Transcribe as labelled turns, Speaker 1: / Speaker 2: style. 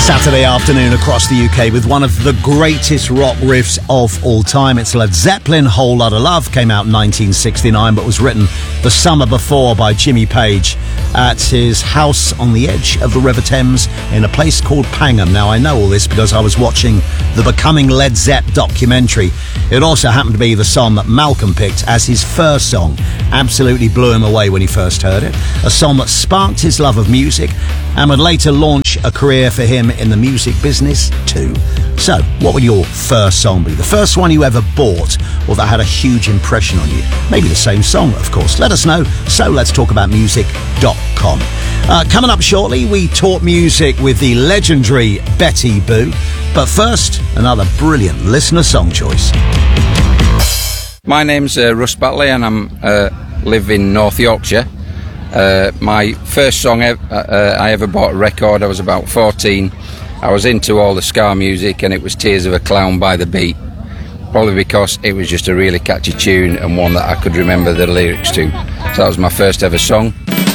Speaker 1: Saturday afternoon across the UK with one of the greatest rock riffs of all time. It's Led Zeppelin, Whole Lotta Love, came out in 1969 but was written the summer before by Jimmy Page at his house on the edge of the River Thames in a place called Pangham. Now, I know all this because I was watching the Becoming Led Zepp documentary. It also happened to be the song that Malcolm picked as his first song. Absolutely blew him away when he first heard it. A song that sparked his love of music and would later launch a career for him in the music business too. So, what would your first song be? The first one you ever bought or that had a huge impression on you? Maybe the same song, of course. Let us know. So let's talk about music.com. Coming up shortly, we talk music with the legendary Betty Boo. But first, another brilliant listener song choice.
Speaker 2: My name's Russ Batley and I live in North Yorkshire. My first song I ever bought a record, I was about 14. I was into all the ska music and it was Tears of a Clown by The Beat. Probably because it was just a really catchy tune and one that I could remember the lyrics to. So that was my first ever song.